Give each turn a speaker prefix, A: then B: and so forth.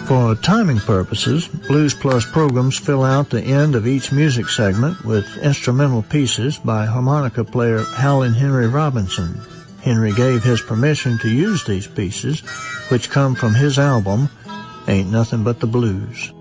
A: For timing purposes, Blues Plus programs fill out the end of each music segment with instrumental pieces by harmonica player Howlin' Henry Robinson. Henry gave his permission to use these pieces, which come from his album, Ain't Nothing But the Blues.